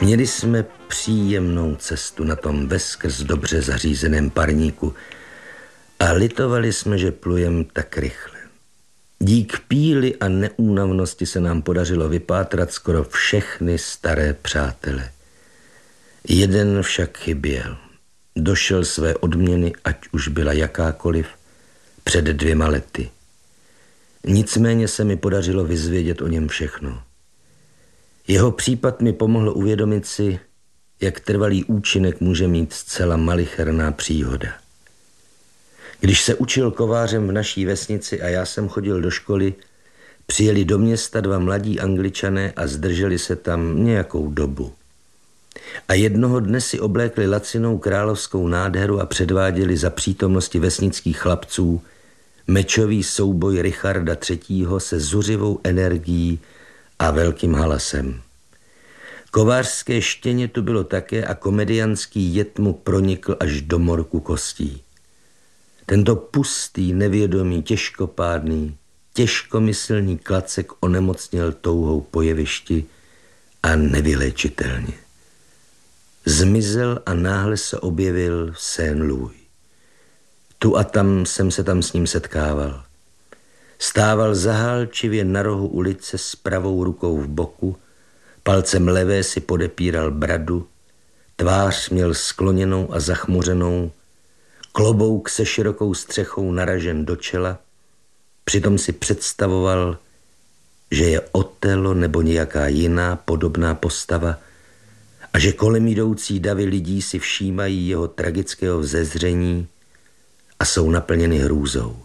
Měli jsme příjemnou cestu na tom veskrz dobře zařízeném parníku a litovali jsme, že plujeme tak rychle. Dík píli a neúnavnosti se nám podařilo vypátrat skoro všechny staré přátele. Jeden však chyběl. Došel své odměny, ať už byla jakákoliv, před 2 lety. Nicméně se mi podařilo vyzvědět o něm všechno. Jeho případ mi pomohl uvědomit si, jak trvalý účinek může mít zcela malicherná příhoda. Když se učil kovářem v naší vesnici a já jsem chodil do školy, přijeli do města 2 mladí Angličané a zdrželi se tam nějakou dobu. A jednoho dne si oblékli lacinou královskou nádheru a předváděli za přítomnosti vesnických chlapců mečový souboj Richarda III. Se zuřivou energií a velkým halasem. Kovářské štěně tu bylo také a komediantský jed mu pronikl až do morku kostí. Tento pustý, nevědomý, těžkopádný, těžkomyslný klacek onemocněl touhou po jevišti a nevyléčitelně. Zmizel a náhle se objevil Saint-Louis. Tu a tam jsem se tam s ním setkával. Stával zahálčivě na rohu ulice s pravou rukou v boku, palcem levé si podepíral bradu, tvář měl skloněnou a zachmuřenou, klobouk se širokou střechou naražen do čela, přitom si představoval, že je Otelo nebo nějaká jiná podobná postava a že kolem jdoucí davy lidí si všímají jeho tragického vzezření a jsou naplněny hrůzou.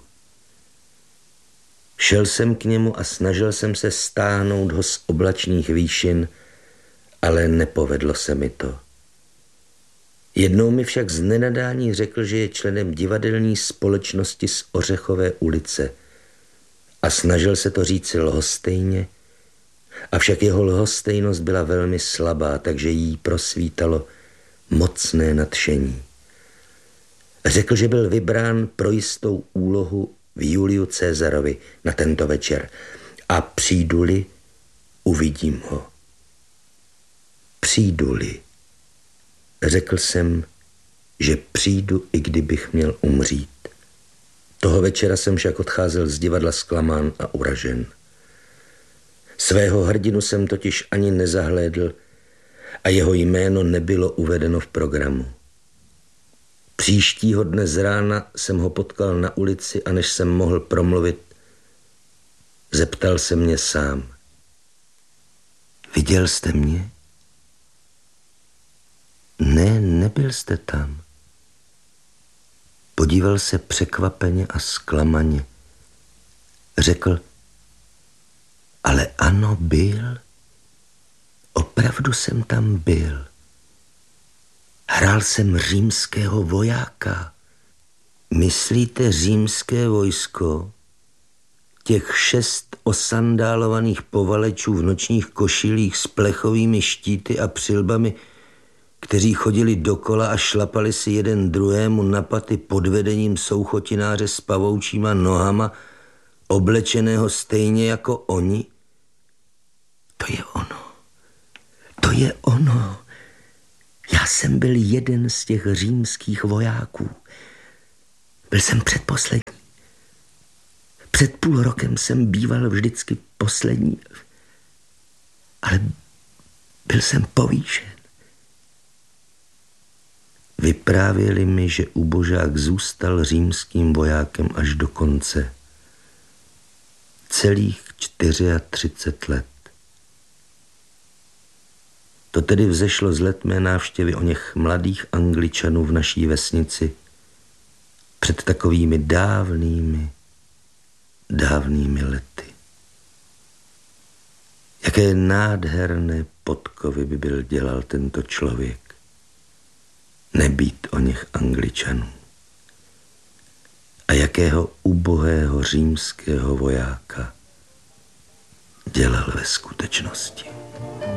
Šel jsem k němu a snažil jsem se stáhnout ho z oblačných výšin, ale nepovedlo se mi to. Jednou mi však z nenadání řekl, že je členem divadelní společnosti z Ořechové ulice a snažil se to říci lhostejně, avšak jeho lhostejnost byla velmi slabá, takže jí prosvítalo mocné nadšení. Řekl, že byl vybrán pro jistou úlohu v Juliu Caesarovi na tento večer a přijdu-li, uvidím ho. Přijdu-li. Řekl jsem, že přijdu, i kdybych měl umřít. Toho večera jsem však odcházel z divadla zklamán a uražen. Svého hrdinu jsem totiž ani nezahlédl a jeho jméno nebylo uvedeno v programu. Příštího dne z rána jsem ho potkal na ulici a než jsem mohl promluvit, zeptal se mě sám. Viděl jste mě? Ne, nebyl jste tam. Podíval se překvapeně a zklamaně. Řekl, ale ano, byl. Opravdu jsem tam byl. Hrál jsem římského vojáka. Myslíte římské vojsko? Těch 6 osandálovaných povalečů v nočních košilích s plechovými štíty a přilbami, kteří chodili dokola a šlapali si jeden druhému na paty pod vedením souchotináře s pavoučíma nohama, oblečeného stejně jako oni? To je ono. To je ono. Já jsem byl jeden z těch římských vojáků. Byl jsem předposlední. Před půl rokem jsem býval vždycky poslední, ale byl jsem povýšen. Vyprávěli mi, že ubožák zůstal římským vojákem až do konce. Celých 34 let. To tedy vzešlo z let mé návštěvy o něch mladých Angličanů v naší vesnici před takovými dávnými lety. Jaké nádherné podkovy by byl dělal tento člověk. Nebýt o něch Angličanů. A jakého ubohého římského vojáka dělal ve skutečnosti.